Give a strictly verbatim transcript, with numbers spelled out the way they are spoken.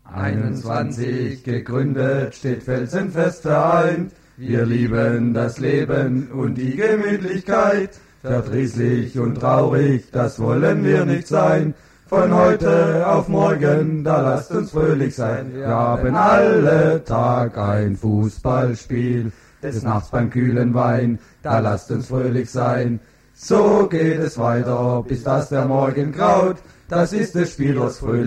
einundzwanzig gegründet, steht felsenfest vereint. Wir lieben das Leben und die Gemütlichkeit. Verdrießlich und traurig, das wollen wir nicht sein. Von heute auf morgen, da lasst uns fröhlich sein. Wir haben alle Tag ein Fußballspiel, des Nachts beim kühlen Wein, da lasst uns fröhlich sein. So geht es weiter, bis dass der Morgen graut. Das ist das Spiel, das fröhlich